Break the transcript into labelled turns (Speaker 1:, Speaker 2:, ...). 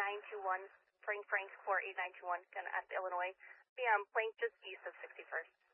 Speaker 1: 8921, Frank 48921, gonna at Illinois. The plane just east of 61st.